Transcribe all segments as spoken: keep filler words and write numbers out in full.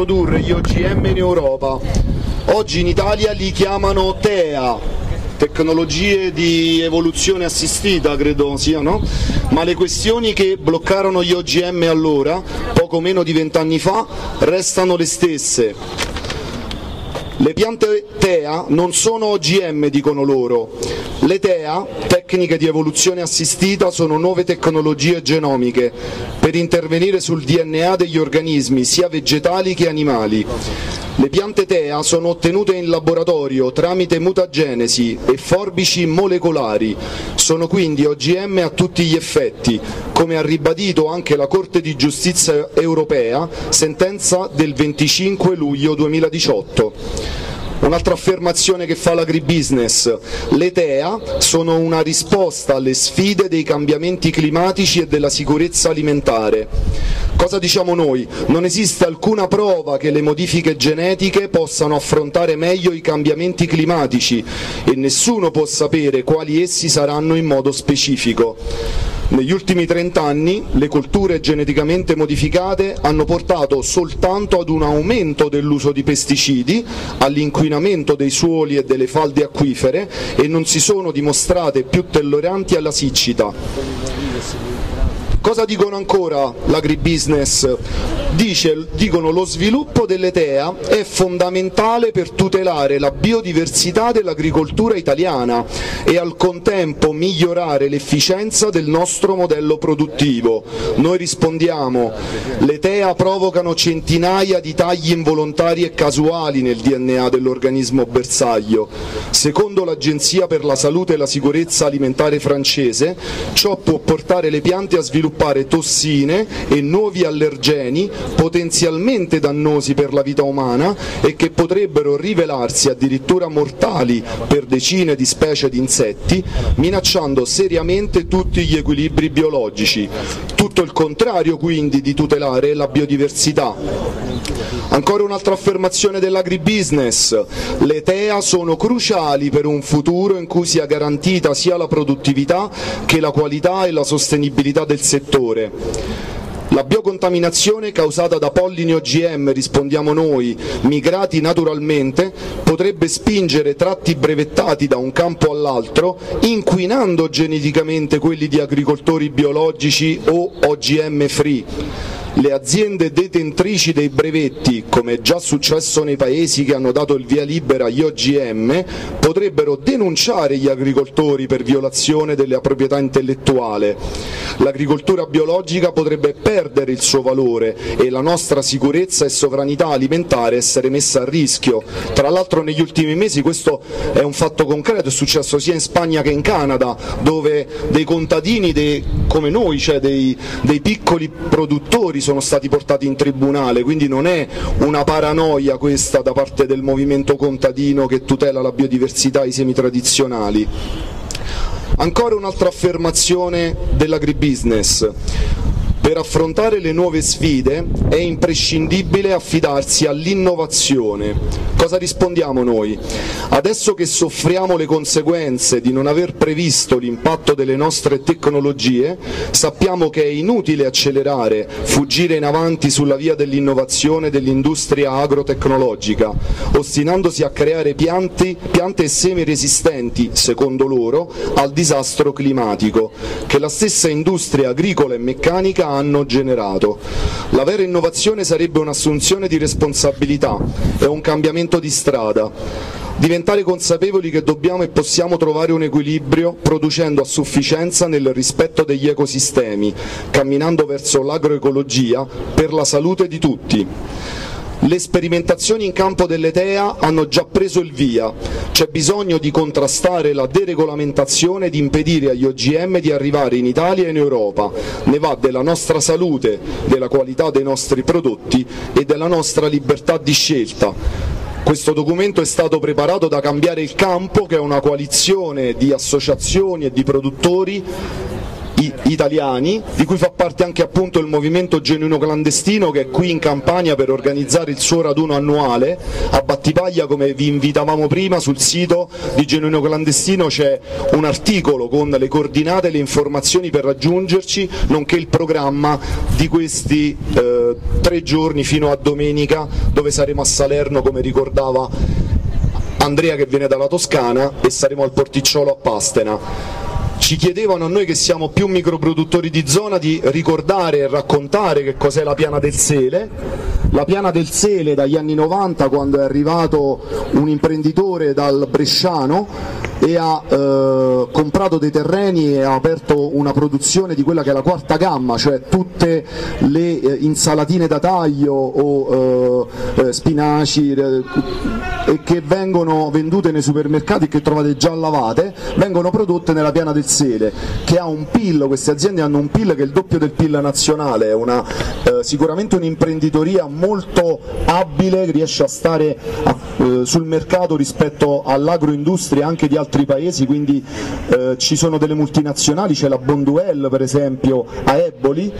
Produrre gli O G M in Europa. Oggi in Italia li chiamano T E A, tecnologie di evoluzione assistita credo siano, ma le questioni che bloccarono gli O G M allora, poco meno di vent'anni fa, restano le stesse. Le piante T E A non sono O G M, dicono loro. Le T E A, tecniche di evoluzione assistita, sono nuove tecnologie genomiche per intervenire sul D N A degli organismi, sia vegetali che animali. Le piante T E A sono ottenute in laboratorio tramite mutagenesi e forbici molecolari, sono quindi O G M a tutti gli effetti, come ha ribadito anche la Corte di Giustizia europea, sentenza del venticinque luglio duemiladiciotto. Un'altra affermazione che fa l'agribusiness: le T E A sono una risposta alle sfide dei cambiamenti climatici e della sicurezza alimentare. Cosa diciamo noi? Non esiste alcuna prova che le modifiche genetiche possano affrontare meglio i cambiamenti climatici e nessuno può sapere quali essi saranno in modo specifico. Negli ultimi trent'anni le colture geneticamente modificate hanno portato soltanto ad un aumento dell'uso di pesticidi, all'inquinamento dei suoli e delle falde acquifere e non si sono dimostrate più tolleranti alla siccità. Cosa dicono ancora l'agribusiness? Dice, dicono lo sviluppo delle T E A è fondamentale per tutelare la biodiversità dell'agricoltura italiana e al contempo migliorare l'efficienza del nostro modello produttivo. Noi rispondiamo: le T E A provocano centinaia di tagli involontari e casuali nel D N A dell'organismo bersaglio. Secondo l'Agenzia per la Salute e la Sicurezza Alimentare francese, ciò può portare le piante a sviluppare tossine e nuovi allergeni potenzialmente dannosi per la vita umana e che potrebbero rivelarsi addirittura mortali per decine di specie di insetti, minacciando seriamente tutti gli equilibri biologici. Tutto il contrario quindi di tutelare la biodiversità. Ancora un'altra affermazione dell'agribusiness: le T E A sono cruciali per un futuro in cui sia garantita sia la produttività che la qualità e la sostenibilità del settore. La biocontaminazione causata da pollini O G M, rispondiamo noi, migrati naturalmente, potrebbe spingere tratti brevettati da un campo all'altro, inquinando geneticamente quelli di agricoltori biologici o O G M free. Le aziende detentrici dei brevetti, come è già successo nei paesi che hanno dato il via libera agli O G M, potrebbero denunciare gli agricoltori per violazione della proprietà intellettuale. L'agricoltura biologica potrebbe perdere il suo valore e la nostra sicurezza e sovranità alimentare essere messa a rischio. Tra l'altro negli ultimi mesi questo è un fatto concreto, è successo sia in Spagna che in Canada, dove dei contadini dei, come noi, cioè dei, dei piccoli produttori, sono stati portati in tribunale, quindi non è una paranoia questa da parte del movimento contadino che tutela la biodiversità e i semi tradizionali. Ancora un'altra affermazione dell'agribusiness: per affrontare le nuove sfide è imprescindibile affidarsi all'innovazione. Cosa rispondiamo noi? Adesso che soffriamo le conseguenze di non aver previsto l'impatto delle nostre tecnologie, sappiamo che è inutile accelerare, fuggire in avanti sulla via dell'innovazione dell'industria agrotecnologica, ostinandosi a creare pianti, piante e semi resistenti, secondo loro, al disastro climatico, che la stessa industria agricola e meccanica hanno generato. La vera innovazione sarebbe un'assunzione di responsabilità e un cambiamento di strada. Diventare consapevoli che dobbiamo e possiamo trovare un equilibrio producendo a sufficienza nel rispetto degli ecosistemi, camminando verso l'agroecologia per la salute di tutti. Le sperimentazioni in campo delle T E A hanno già preso il via, c'è bisogno di contrastare la deregolamentazione e di impedire agli O G M di arrivare in Italia e in Europa. Ne va della nostra salute, della qualità dei nostri prodotti e della nostra libertà di scelta. Questo documento è stato preparato da Cambiare il Campo, che è una coalizione di associazioni e di produttori italiani, di cui fa parte anche appunto il movimento Genuino Clandestino, che è qui in Campania per organizzare il suo raduno annuale a Battipaglia. Come vi invitavamo prima, sul sito di Genuino Clandestino c'è un articolo con le coordinate e le informazioni per raggiungerci, nonché il programma di questi eh, tre giorni fino a domenica, dove saremo a Salerno, come ricordava Andrea che viene dalla Toscana, e saremo al Porticciolo a Pastena. Ci chiedevano a noi, che siamo più microproduttori di zona, di ricordare e raccontare che cos'è la Piana del Sele. La Piana del Sele dagli anni novanta, quando è arrivato un imprenditore dal Bresciano e ha eh, comprato dei terreni e ha aperto una produzione di quella che è la quarta gamma, cioè tutte le eh, insalatine da taglio o eh, eh, spinaci eh, e che vengono vendute nei supermercati e che trovate già lavate, vengono prodotte nella Piana del Sele, che ha un P I L, queste aziende hanno un P I L che è il doppio del P I L nazionale, è una, eh, sicuramente un'imprenditoria molto abile, che riesce a stare a, eh, sul mercato rispetto all'agroindustria anche di altri paesi, quindi eh, ci sono delle multinazionali, c'è la Bonduelle per esempio a Eboli,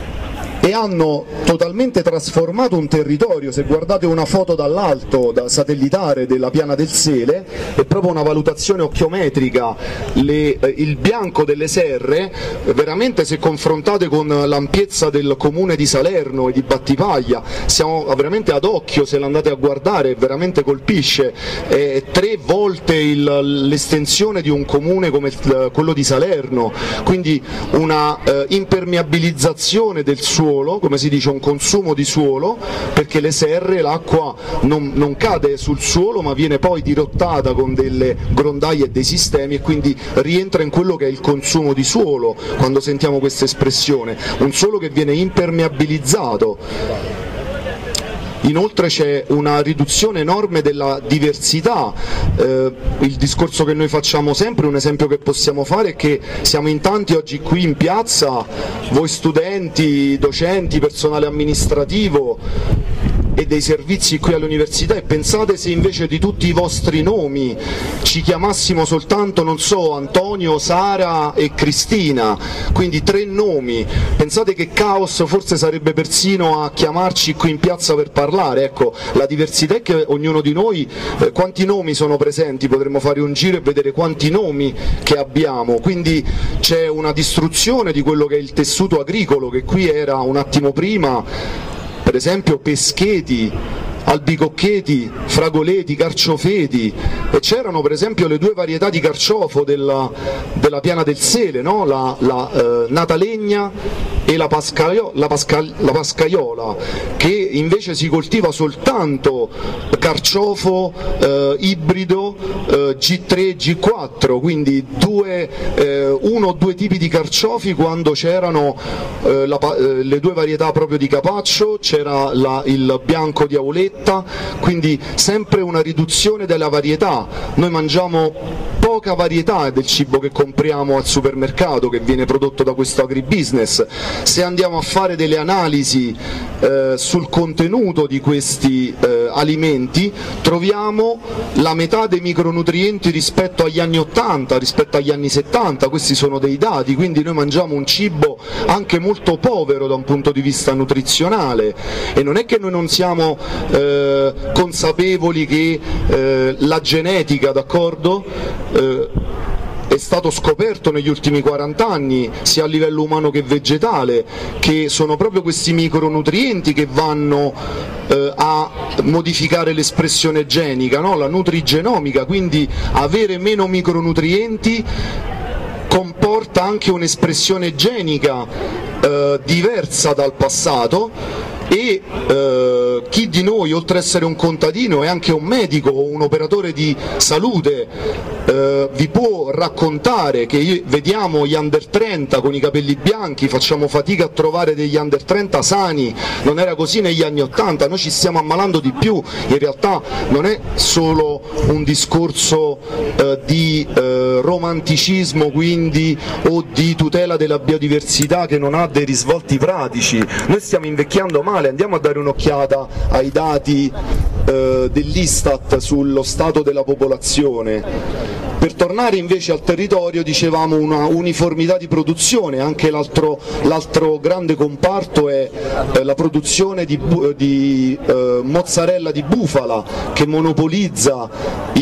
e hanno totalmente trasformato un territorio. Se guardate una foto dall'alto, da satellitare, della Piana del Sele, è proprio una valutazione occhiometrica, le, eh, il bianco delle serre, veramente se confrontate con l'ampiezza del comune di Salerno e di Battipaglia, siamo veramente ad occhio, se l'andate a guardare veramente colpisce, è tre volte l'estensione di un comune come il, quello di Salerno, quindi una eh, impermeabilizzazione del suolo, come si dice, un consumo di suolo, perché le serre, l'acqua non, non cade sul suolo ma viene poi dirottata con delle grondaie e dei sistemi, e quindi rientra in quello che è il consumo di suolo quando sentiamo questa espressione, un suolo che viene impermeabilizzato. Inoltre c'è una riduzione enorme della diversità, eh, il discorso che noi facciamo sempre, un esempio che possiamo fare è che siamo in tanti oggi qui in piazza, voi studenti, docenti, personale amministrativo e dei servizi qui all'università, e pensate se invece di tutti i vostri nomi ci chiamassimo soltanto, non so, Antonio, Sara e Cristina, quindi tre nomi, pensate che caos forse sarebbe persino a chiamarci qui in piazza per parlare. Ecco, la diversità è che ognuno di noi, eh, quanti nomi sono presenti, potremmo fare un giro e vedere quanti nomi che abbiamo, quindi c'è una distruzione di quello che è il tessuto agricolo, che qui era un attimo prima, per esempio pescheti, albicoccheti, fragoleti, carciofeti, e c'erano per esempio le due varietà di carciofo della, della Piana del Sele, no? la, la eh, natalegna e la, pascaio, la, pasca, la pascaiola, che invece si coltiva soltanto carciofo eh, ibrido eh, G tre G quattro, quindi due, eh, uno o due tipi di carciofi, quando c'erano eh, eh, le due varietà proprio di capaccio, c'era la, il bianco di Auletta, quindi sempre una riduzione della varietà. Noi mangiamo poca varietà del cibo che compriamo al supermercato, che viene prodotto da questo agribusiness. Se andiamo a fare delle analisi eh, sul contenuto di questi eh, alimenti, troviamo la metà dei micronutrienti rispetto agli anni ottanta, rispetto agli anni settanta, questi sono dei dati, quindi noi mangiamo un cibo anche molto povero da un punto di vista nutrizionale, e non è che noi non siamo eh, consapevoli che eh, la genetica, d'accordo? Eh, è stato scoperto negli ultimi quaranta anni, sia a livello umano che vegetale, che sono proprio questi micronutrienti che vanno eh, a modificare l'espressione genica, no? La nutrigenomica, quindi avere meno micronutrienti comporta anche un'espressione genica eh, diversa dal passato, e eh, chi di noi, oltre ad essere un contadino, è anche un medico o un operatore di salute, eh, vi può raccontare che io, vediamo gli under trenta con i capelli bianchi, facciamo fatica a trovare degli under trenta sani, non era così negli anni ottanta, noi ci stiamo ammalando di più, in realtà non è solo un discorso eh, di eh, romanticismo, quindi, o di tutela della biodiversità che non ha dei risvolti pratici, noi stiamo invecchiando male. Andiamo a dare un'occhiata ai dati eh, dell'Istat sullo stato della popolazione. Per tornare invece al territorio, dicevamo una uniformità di produzione, anche l'altro, l'altro grande comparto è eh, la produzione di, di eh, mozzarella di bufala, che monopolizza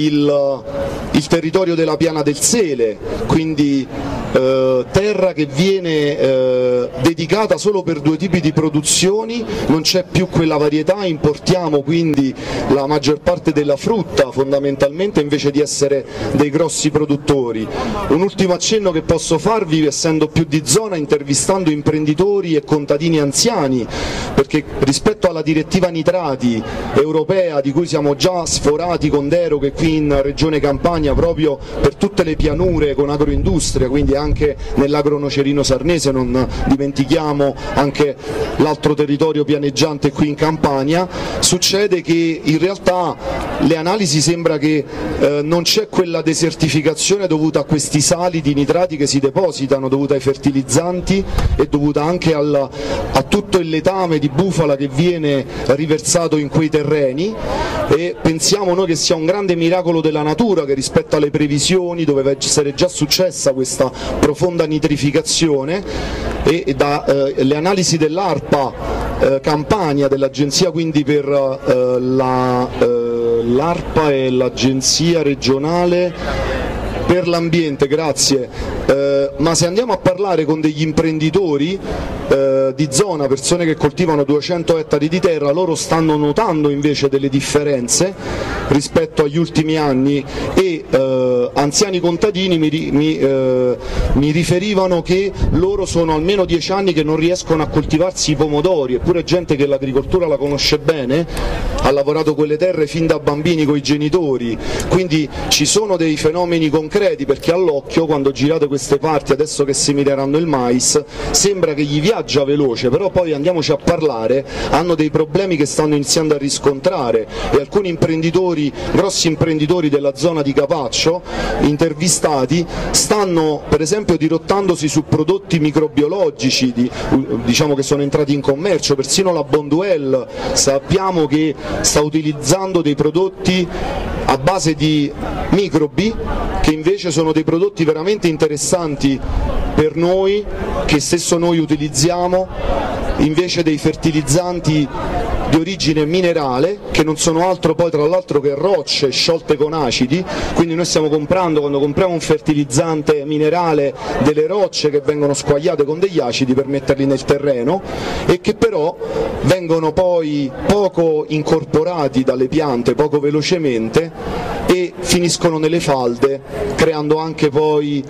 il, il territorio della Piana del Sele, quindi eh, terra che viene eh, dedicata solo per due tipi di produzioni, non c'è più quella varietà, importiamo quindi la maggior parte della frutta fondamentalmente invece di essere dei grossi produttori. Un ultimo accenno che posso farvi, essendo più di zona, intervistando imprenditori e contadini anziani, perché rispetto alla direttiva nitrati europea, di cui siamo già sforati con deroghe qui in Regione Campania proprio per tutte le pianure con agroindustria, quindi anche nell'agro nocerino sarnese, non dimentichiamo anche l'altro territorio pianeggiante qui in Campania, succede che in realtà le analisi sembra che eh, non c'è quella desertificazione dovuta a questi sali di nitrati che si depositano, dovuta ai fertilizzanti e dovuta anche al, a tutto il letame di bufala che viene riversato in quei terreni, e pensiamo noi che sia un grande miracolo della natura che rispetto alle previsioni doveva essere già successa questa profonda nitrificazione, e, e da eh, le analisi dell'ARPA eh, Campania, dell'agenzia quindi per eh, la, eh, l'ARPA e l'agenzia regionale per l'ambiente, grazie, eh, ma se andiamo a parlare con degli imprenditori eh, di zona, persone che coltivano duecento ettari di terra, loro stanno notando invece delle differenze rispetto agli ultimi anni, e eh, anziani contadini mi, mi, eh, mi riferivano che loro sono almeno dieci anni che non riescono a coltivarsi i pomodori, eppure gente che l'agricoltura la conosce bene, ha lavorato quelle terre fin da bambini con i genitori, quindi ci sono dei fenomeni concreti, perché all'occhio quando girate queste parti, adesso che semineranno il mais, sembra che gli viaggia veloce, però poi andiamoci a parlare, hanno dei problemi che stanno iniziando a riscontrare, e alcuni imprenditori, grossi imprenditori della zona di Capaccio, intervistati, stanno per esempio dirottandosi su prodotti microbiologici, di, diciamo che sono entrati in commercio, persino la Bonduelle sappiamo che sta utilizzando dei prodotti a base di microbi, che invece sono dei prodotti veramente interessanti per noi, che stesso noi utilizziamo, invece dei fertilizzanti di origine minerale, che non sono altro poi tra l'altro che rocce sciolte con acidi, quindi noi stiamo comprando, quando compriamo un fertilizzante minerale, delle rocce che vengono squagliate con degli acidi per metterli nel terreno, e che però vengono poi poco incorporati dalle piante, poco velocemente, e finiscono nelle falde, creando anche poi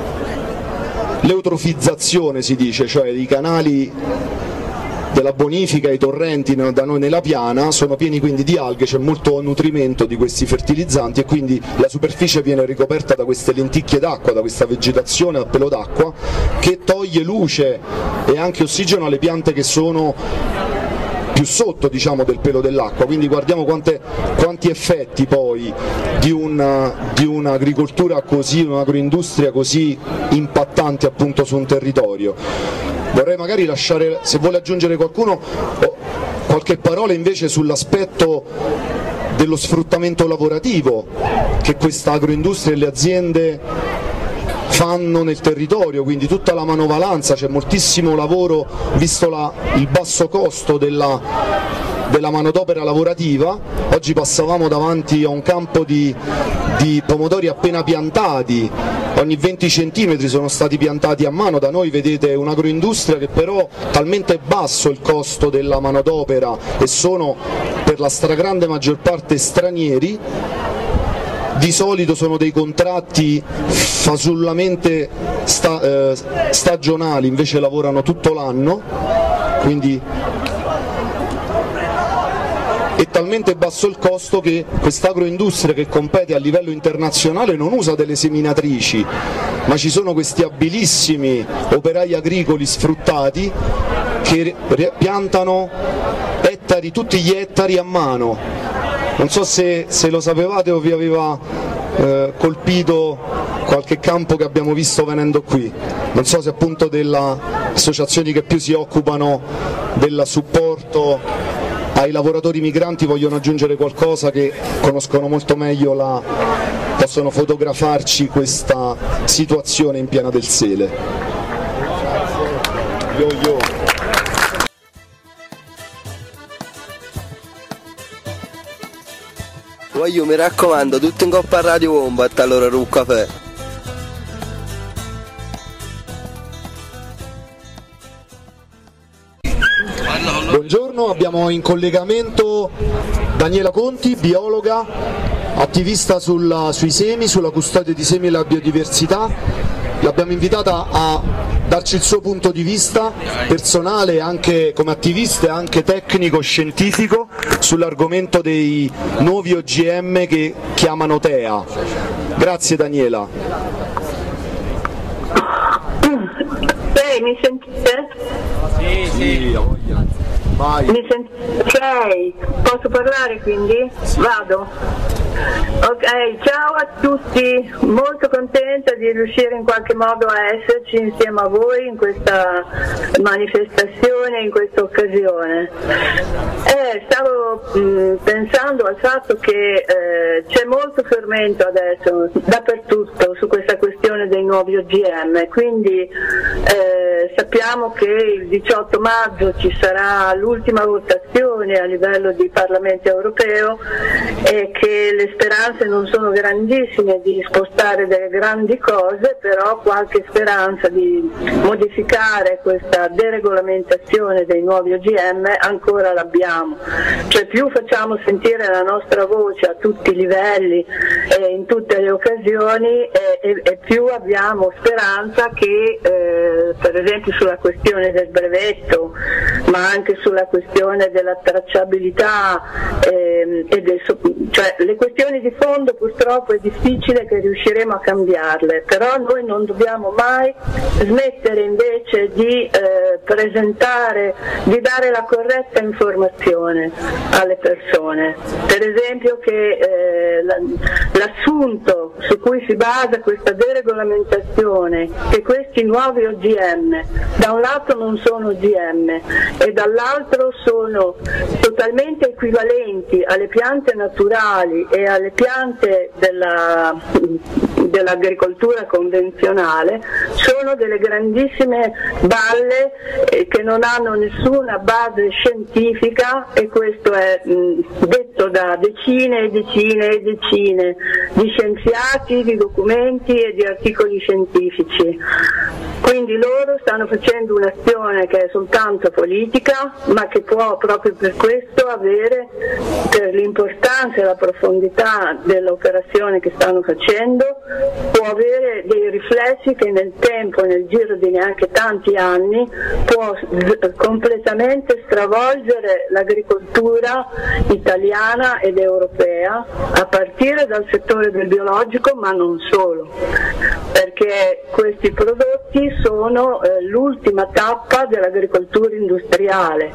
l'eutrofizzazione, si dice, cioè i canali della bonifica, i torrenti da noi nella piana sono pieni quindi di alghe, c'è molto nutrimento di questi fertilizzanti, e quindi la superficie viene ricoperta da queste lenticchie d'acqua, da questa vegetazione a pelo d'acqua che toglie luce e anche ossigeno alle piante che sono più sotto, diciamo, del pelo dell'acqua, quindi guardiamo quante, quanti effetti poi di, una, di un'agricoltura così, un'agroindustria così impattante appunto su un territorio. Vorrei magari lasciare, se vuole aggiungere qualcuno, qualche parola invece sull'aspetto dello sfruttamento lavorativo che questa agroindustria e le aziende fanno nel territorio, quindi tutta la manovalanza, c'è moltissimo lavoro visto la, il basso costo della, della manodopera lavorativa. Oggi passavamo davanti a un campo di, di pomodori appena piantati, ogni venti centimetri sono stati piantati a mano. Da noi vedete un'agroindustria che però talmente basso il costo della manodopera, e sono per la stragrande maggior parte stranieri. Di solito sono dei contratti fasullamente sta, eh, stagionali, invece lavorano tutto l'anno, quindi è talmente basso il costo che quest'agroindustria che compete a livello internazionale non usa delle seminatrici, ma ci sono questi abilissimi operai agricoli sfruttati che piantano ettari, tutti gli ettari a mano. Non so se, se lo sapevate o vi aveva eh, colpito qualche campo che abbiamo visto venendo qui. Non so se appunto delle associazioni che più si occupano del supporto ai lavoratori migranti vogliono aggiungere qualcosa, che conoscono molto meglio la possono fotografarci questa situazione in Piana del Sele. Yo, yo. Voglio, mi raccomando, tutto in coppa a Radio Combat, allora un caffè. Buongiorno, abbiamo in collegamento Daniela Conti, biologa, attivista sulla, sui semi, sulla custodia di semi e la biodiversità. L'abbiamo invitata a darci il suo punto di vista personale, anche come attivista e anche tecnico scientifico, sull'argomento dei nuovi O G M che chiamano T E A. Grazie Daniela. Sì, mi sentite? Sì, sì, ho voglia. Vai. Mi sentite? Ok, posso parlare quindi? Vado. Ok, ciao a tutti, molto contenta di riuscire in qualche modo a esserci insieme a voi in questa manifestazione, in questa occasione. Eh, stavo mh, pensando al fatto che eh, c'è molto fermento adesso dappertutto su questa questione dei nuovi O G M, quindi eh, sappiamo che il diciotto maggio ci sarà l'ultima votazione a livello di Parlamento europeo e che le speranze non sono grandissime di spostare delle grandi cose, però qualche speranza di modificare questa deregolamentazione dei nuovi O G M ancora l'abbiamo. Cioè più facciamo sentire la nostra voce a tutti i livelli e in tutte le occasioni e, e, e più abbiamo speranza che eh, per esempio sulla questione del brevetto, ma anche sulla questione della tracciabilità eh, e del, cioè le questioni di fondo purtroppo è difficile che riusciremo a cambiarle, però noi non dobbiamo mai smettere invece di eh, presentare, di dare la corretta informazione alle persone. Per esempio che eh, l'assunto su cui si basa questa deregolamentazione, che questi nuovi O G M da un lato non sono O G M e dall'altro sono totalmente equivalenti alle piante naturali e alle piante della, dell'agricoltura convenzionale, sono delle grandissime balle eh, che non hanno nessuna base scientifica, e questo è mh, detto da decine e decine e decine di scienziati, di documenti e di articoli scientifici. Quindi loro stanno facendo un'azione che è soltanto politica, ma che può proprio per questo avere, per l'importanza e la profondità dell'operazione che stanno facendo, può avere dei riflessi che nel tempo, nel giro di neanche tanti anni, può completamente stravolgere l'agricoltura italiana ed europea, a partire dal settore del biologico, ma non solo, perché questi prodotti sono eh, l'ultima tappa dell'agricoltura industriale,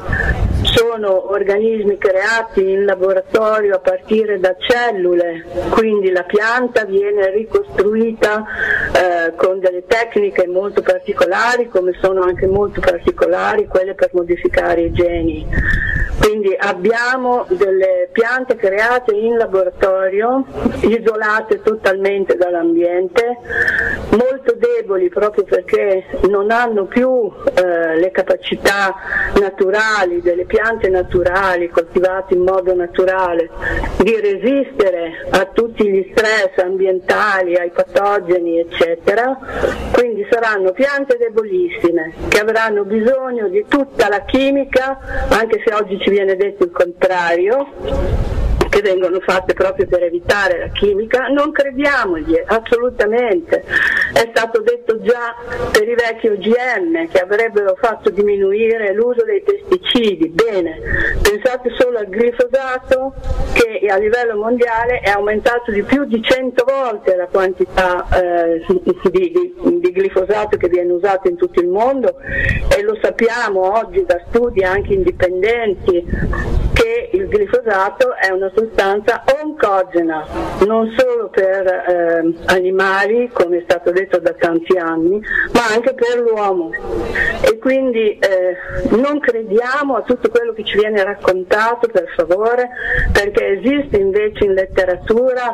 sono organismi creati in laboratorio a partire da cellule, quindi la pianta viene ricostruita eh, con delle tecniche molto particolari, come sono anche molto particolari quelle per modificare i geni. Quindi abbiamo delle piante create in laboratorio, isolate totalmente dall'ambiente, molto deboli proprio perché non hanno più eh, le capacità naturali delle piante naturali coltivate in modo naturale di resistere a tutti gli stress ambientali, ai patogeni eccetera. Quindi saranno piante debolissime che avranno bisogno di tutta la chimica, anche se oggi ci viene detto il contrario, che vengono fatte proprio per evitare la chimica. Non crediamogli assolutamente. È stato detto già per i vecchi O G M che avrebbero fatto diminuire l'uso dei pesticidi. Bene, pensate solo al glifosato, che a livello mondiale è aumentato di più di cento volte la quantità eh, di, di, di glifosato che viene usato in tutto il mondo, e lo sappiamo oggi da studi anche indipendenti che il glifosato è una sostanza oncogena, non solo per eh, animali, come è stato detto detto da tanti anni, ma anche per l'uomo. E quindi eh, non crediamo a tutto quello che ci viene raccontato, per favore, perché esiste invece in letteratura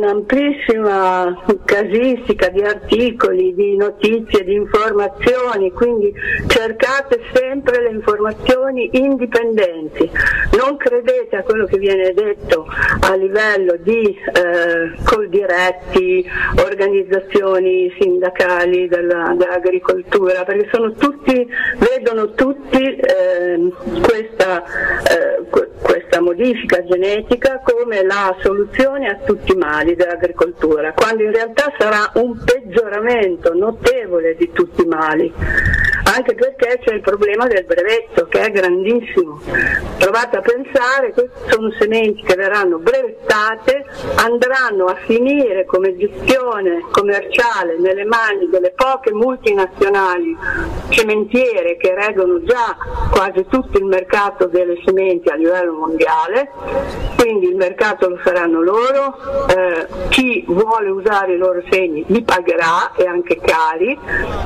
un'amplissima casistica di articoli, di notizie, di informazioni, quindi cercate sempre le informazioni indipendenti, non credete a quello che viene detto a livello di eh, Coldiretti, organizzazioni sindacali della, dell'agricoltura, perché sono tutti, vedono tutti eh, questa, eh, questa modifica genetica come la soluzione a tutti i mali dell'agricoltura, quando in realtà sarà un peggioramento notevole di tutti i mali, anche perché c'è il problema del brevetto che è grandissimo. Provate a pensare, queste sono sementi che verranno brevettate, andranno a finire come gestione commerciale nelle mani delle poche multinazionali cementiere che reggono già quasi tutto il mercato delle sementi a livello mondiale, quindi il mercato lo faranno loro, eh, chi vuole usare i loro semi li pagherà, e anche cari.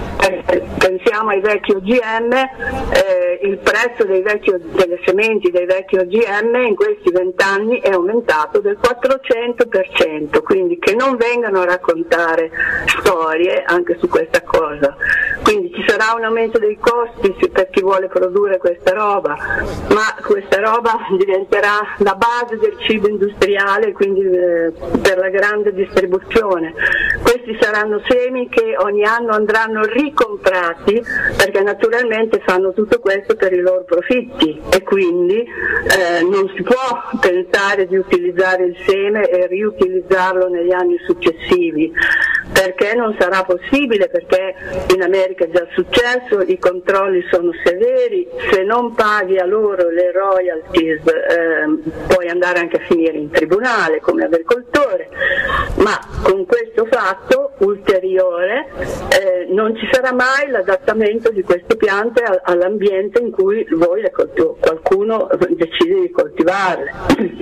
Eh, pensiamo ai vecchi O G M, eh, il prezzo dei vecchi, delle sementi dei vecchi O G M in questi vent'anni è aumentato del quattrocento per cento, quindi che non vengano a raccontare storie anche su questa cosa. Quindi ci sarà un aumento dei costi per chi vuole produrre questa roba, ma questa roba diventerà la base del cibo industriale, quindi eh, per la grande distribuzione. Questi saranno semi che ogni anno andranno ricomprati, perché naturalmente fanno tutto questo per i loro profitti, e quindi eh, non si può pensare di utilizzare il seme e riutilizzarlo negli anni successivi, perché non sarà possibile, perché in America è già successo, i controlli sono severi, se non paghi a loro le royalties eh, puoi andare anche a finire in tribunale come agricoltore, ma con questo fatto ulteriore eh, non ci sarà mai l'adattamento di queste piante all'ambiente in cui voi le coltiv- qualcuno decide di coltivarle.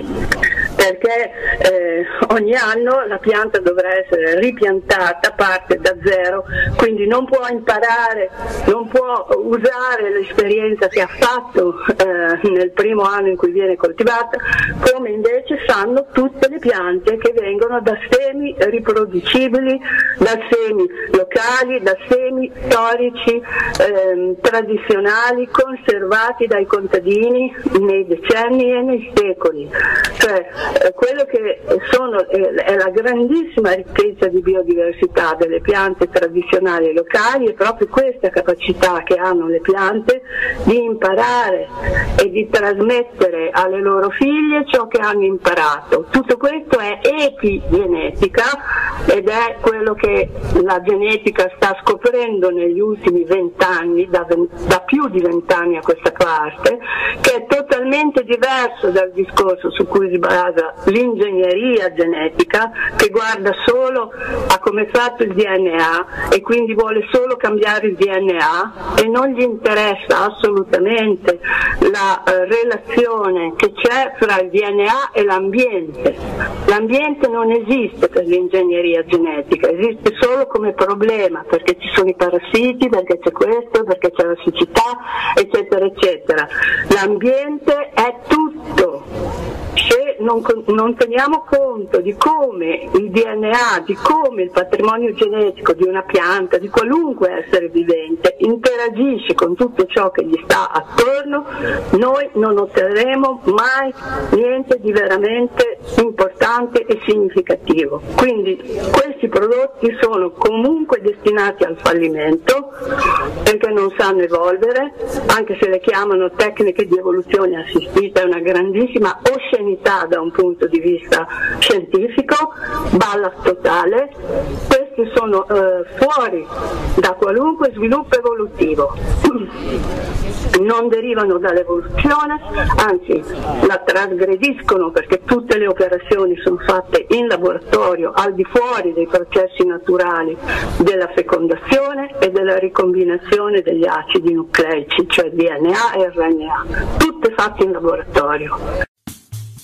Perché eh, ogni anno la pianta dovrà essere ripiantata, parte da zero, quindi non può imparare, non può usare l'esperienza che ha fatto eh, nel primo anno in cui viene coltivata, come invece fanno tutte le piante che vengono da semi riproducibili, da semi locali, da semi storici, eh, tradizionali, conservati dai contadini nei decenni e nei secoli. Cioè, Eh, quello che sono, eh, è la grandissima ricchezza di biodiversità delle piante tradizionali e locali, è proprio questa capacità che hanno le piante di imparare e di trasmettere alle loro figlie ciò che hanno imparato. Tutto questo è epigenetica ed è quello che la genetica sta scoprendo negli ultimi vent'anni, da, da più di vent'anni a questa parte, che è totalmente diverso dal discorso su cui si basa l'ingegneria genetica, che guarda solo a come è fatto il D N A e quindi vuole solo cambiare il D N A, e non gli interessa assolutamente la eh, relazione che c'è fra il D N A e l'ambiente. L'ambiente non esiste per l'ingegneria genetica, esiste solo come problema, perché ci sono i parassiti, perché c'è questo, perché c'è la siccità, eccetera eccetera. L'ambiente è tutto. Se non, non teniamo conto di come il D N A, di come il patrimonio genetico di una pianta, di qualunque essere vivente, interagisce con tutto ciò che gli sta attorno, noi non otterremo mai niente di veramente importante e significativo. Quindi questi prodotti sono comunque destinati al fallimento, perché non sanno evolvere, anche se le chiamano tecniche di evoluzione assistita, è una grandissima oscenità da un punto di vista scientifico, balla totale. Questi sono eh, fuori da qualunque sviluppo evolutivo, non derivano dall'evoluzione, anzi la trasgrediscono, perché tutte le operazioni sono fatte in laboratorio, al di fuori dei processi naturali della fecondazione e della ricombinazione degli acidi nucleici, cioè D N A e R N A, tutte fatte in laboratorio.